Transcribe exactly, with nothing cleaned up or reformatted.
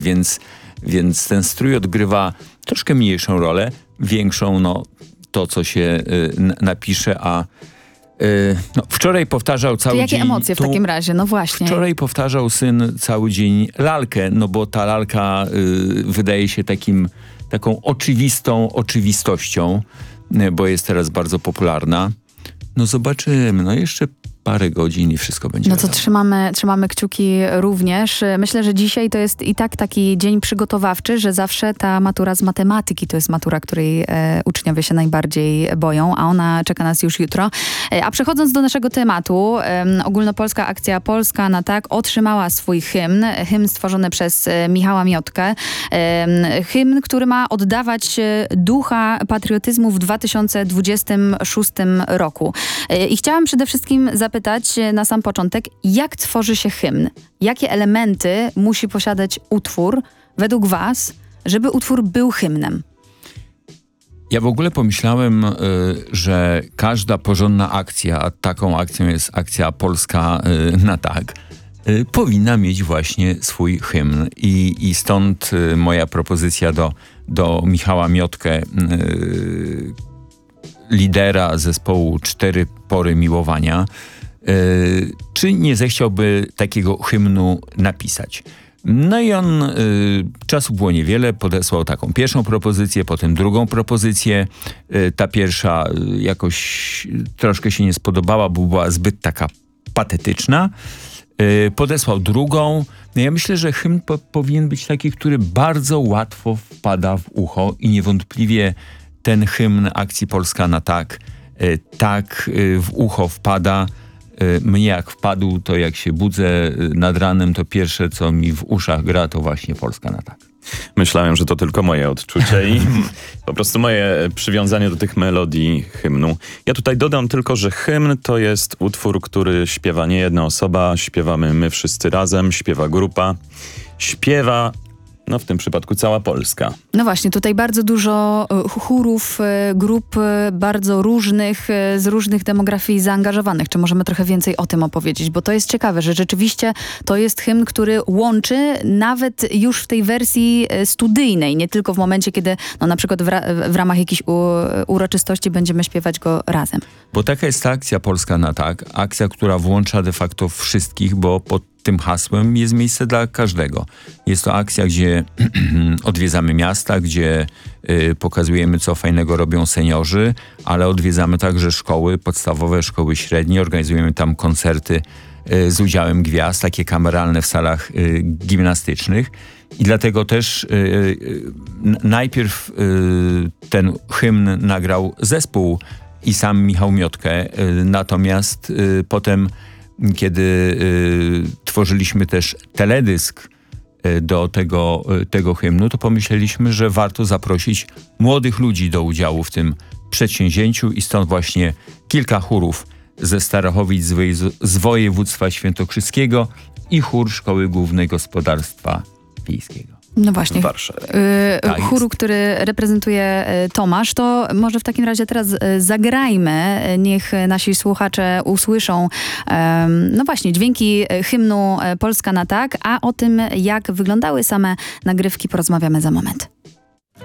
Więc, więc ten strój odgrywa troszkę mniejszą rolę, większą no to, co się y, n- napisze, a y, no, wczoraj powtarzał cały to jakie dzień... jakie emocje w tu, takim razie? No właśnie. Wczoraj powtarzał syn cały dzień lalkę, no bo ta lalka y, wydaje się takim, taką oczywistą oczywistością, y, bo jest teraz bardzo popularna. No zobaczymy, no jeszcze parę godzin i wszystko będzie No to wiadomo. trzymamy, trzymamy kciuki również. Myślę, że dzisiaj to jest i tak taki dzień przygotowawczy, że zawsze ta matura z matematyki to jest matura, której e, uczniowie się najbardziej boją, a ona czeka nas już jutro. E, a przechodząc do naszego tematu, e, ogólnopolska akcja Polska na tak otrzymała swój hymn. Hymn stworzony przez e, Michała Miotkę. E, hymn, który ma oddawać e, ducha patriotyzmu w dwa tysiące dwudziestym szóstym roku. E, I chciałam przede wszystkim zapytać na sam początek, jak tworzy się hymn? Jakie elementy musi posiadać utwór według was, żeby utwór był hymnem? Ja w ogóle pomyślałem, y, że każda porządna akcja, a taką akcją jest akcja Polska y, na tak, y, powinna mieć właśnie swój hymn. I, i stąd y, moja propozycja do, do Michała Miotkę, y, lidera zespołu Cztery Pory Miłowania, Yy, czy nie zechciałby takiego hymnu napisać. No i on, yy, czasu było niewiele, podesłał taką pierwszą propozycję, potem drugą propozycję. Yy, ta pierwsza yy, jakoś troszkę się nie spodobała, bo była zbyt taka patetyczna. Yy, podesłał drugą. No ja myślę, że hymn po- powinien być taki, który bardzo łatwo wpada w ucho i niewątpliwie ten hymn akcji Polska na tak, yy, tak yy, w ucho wpada. Mnie jak wpadł, to jak się budzę nad ranem, to pierwsze, co mi w uszach gra, to właśnie Polska na tak. Myślałem, że to tylko moje odczucie i po prostu moje przywiązanie do tych melodii hymnu. Ja tutaj dodam tylko, że hymn to jest utwór, który śpiewa nie jedna osoba, śpiewamy my wszyscy razem, śpiewa grupa, śpiewa, no w tym przypadku cała Polska. No właśnie, tutaj bardzo dużo e, chórów, e, grup e, bardzo różnych, e, z różnych demografii zaangażowanych. Czy możemy trochę więcej o tym opowiedzieć? Bo to jest ciekawe, że rzeczywiście to jest hymn, który łączy nawet już w tej wersji e, studyjnej, nie tylko w momencie, kiedy no, na przykład w, ra w ramach jakichś u uroczystości będziemy śpiewać go razem. Bo taka jest ta akcja Polska na tak, akcja, która włącza de facto wszystkich, bo pod tym hasłem jest miejsce dla każdego. Jest to akcja, gdzie odwiedzamy miasta, gdzie y, pokazujemy, co fajnego robią seniorzy, ale odwiedzamy także szkoły podstawowe, szkoły średnie, organizujemy tam koncerty y, z udziałem gwiazd, takie kameralne w salach y, gimnastycznych. I dlatego też y, y, najpierw y, ten hymn nagrał zespół i sam Michał Miotkę, y, natomiast y, potem kiedy y, tworzyliśmy też teledysk y, do tego, y, tego hymnu, to pomyśleliśmy, że warto zaprosić młodych ludzi do udziału w tym przedsięwzięciu i stąd właśnie kilka chórów ze Starachowic z, woje- z województwa świętokrzyskiego i chór Szkoły Głównej Gospodarstwa Wiejskiego. No właśnie. W Warszawie. Yy, Tak chóru, jest. który reprezentuje y, Tomasz, to może w takim razie teraz y, zagrajmy, y, niech nasi słuchacze usłyszą y, no właśnie dźwięki hymnu y, Polska na tak, a o tym, jak wyglądały same nagrywki, porozmawiamy za moment.